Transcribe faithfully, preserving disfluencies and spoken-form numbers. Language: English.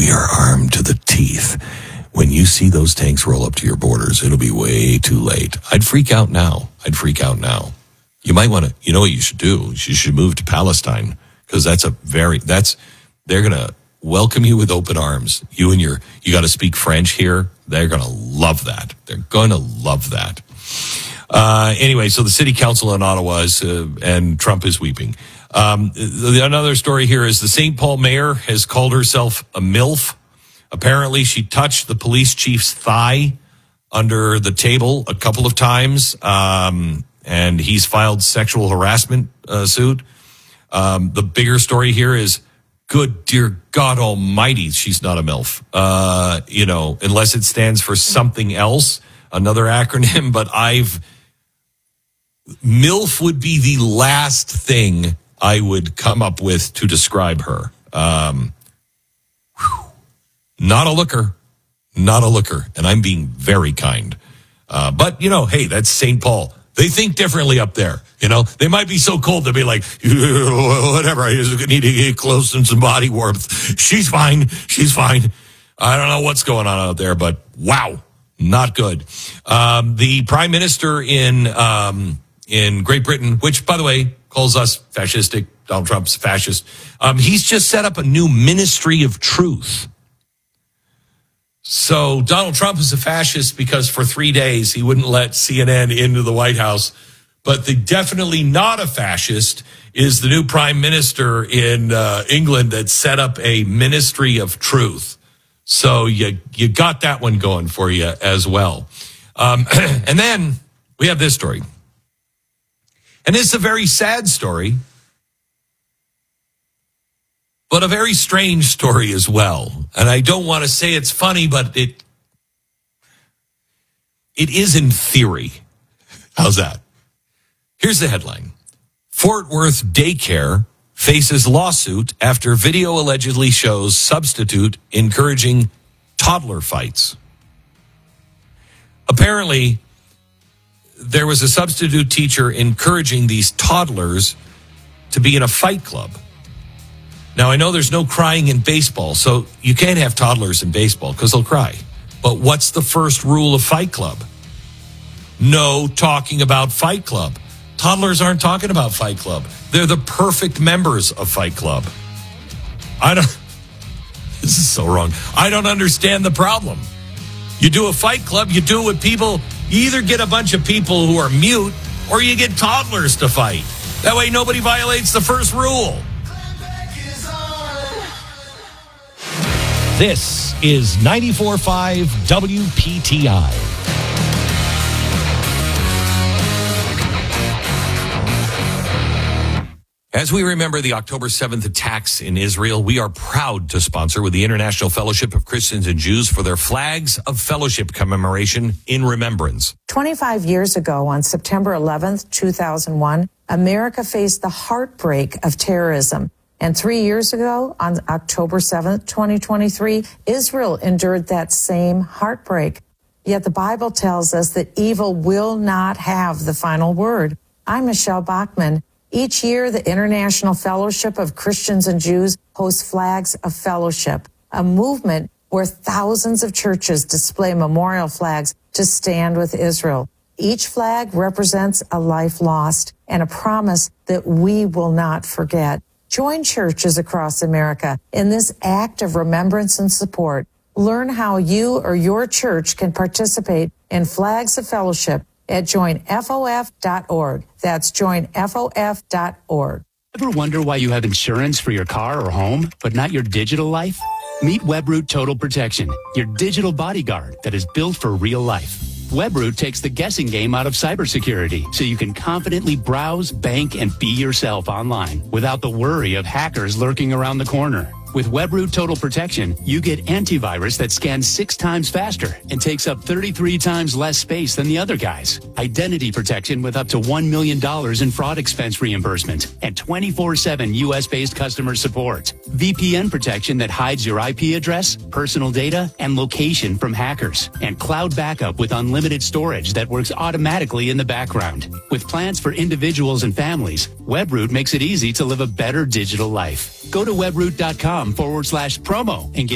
we are armed to the teeth. When you see those tanks roll up to your borders, it'll be way too late. I'd freak out now. I'd freak out now. You might want to, you know what you should do? You should move to Palestine, because that's a very, that's, they're going to welcome you with open arms. You and your, you got to speak French here. They're going to love that. They're going to love that. Uh, anyway, so the city council in Ottawa is, uh, and Trump is weeping. Um, the, another story here is the Saint Paul mayor has called herself a MILF. Apparently, she touched the police chief's thigh under the table a couple of times, um, and he's filed sexual harassment uh, suit. Um, the bigger story here is, good dear God Almighty, she's not a MILF. Uh, you know, unless it stands for something else, another acronym. But I've MILF would be the last thing I would come up with to describe her. Um, Not a looker, not a looker, and I'm being very kind. Uh, but, you know, hey, that's Saint Paul. They think differently up there, you know. They might be so cold, they'll be like, whatever, I just need to get close and some body warmth. She's fine, she's fine. I don't know what's going on out there, but wow, not good. Um, the prime minister in um, in Great Britain, which, by the way, calls us fascistic, Donald Trump's fascist, um, he's just set up a new Ministry of Truth. So Donald Trump is a fascist because for three days he wouldn't let C N N into the White House. But the definitely not a fascist is the new prime minister in uh, England that set up a Ministry of Truth. So you you got that one going for you as well. Um, and then we have this story. And it's a very sad story, but a very strange story as well. And I don't want to say it's funny, but it it is in theory. How's that? Here's the headline. Fort Worth daycare faces lawsuit after video allegedly shows substitute encouraging toddler fights. Apparently, there was a substitute teacher encouraging these toddlers to be in a fight club. Now, I know there's no crying in baseball, so you can't have toddlers in baseball because they'll cry. But what's the first rule of Fight Club? No talking about Fight Club. Toddlers aren't talking about Fight Club. They're the perfect members of Fight Club. I don't... This is so wrong. I don't understand the problem. You do a Fight Club, you do it with people... You either get a bunch of people who are mute, or you get toddlers to fight. That way nobody violates the first rule. This is ninety-four point five W P T I. As we remember the October seventh attacks in Israel, we are proud to sponsor with the International Fellowship of Christians and Jews for their Flags of Fellowship commemoration in remembrance. twenty-five years ago, on September eleventh, two thousand one, America faced the heartbreak of terrorism. And three years ago, on October seventh, twenty twenty-three, Israel endured that same heartbreak. Yet the Bible tells us that evil will not have the final word. I'm Michelle Bachman. Each year, the International Fellowship of Christians and Jews hosts Flags of Fellowship, a movement where thousands of churches display memorial flags to stand with Israel. Each flag represents a life lost and a promise that we will not forget. Join churches across America in this act of remembrance and support. Learn how you or your church can participate in Flags of Fellowship at join F O F dot org. That's join F O F dot org. Ever wonder why you have insurance for your car or home, but not your digital life? Meet Webroot Total Protection, your digital bodyguard that is built for real life. Webroot takes the guessing game out of cybersecurity so you can confidently browse, bank, and be yourself online without the worry of hackers lurking around the corner. With Webroot Total Protection, you get antivirus that scans six times faster and takes up thirty-three times less space than the other guys. Identity protection with up to one million dollars in fraud expense reimbursement and twenty-four seven U S-based customer support. V P N protection that hides your I P address, personal data, and location from hackers. And cloud backup with unlimited storage that works automatically in the background. With plans for individuals and families, Webroot makes it easy to live a better digital life. Go to webroot dot com forward slash promo and get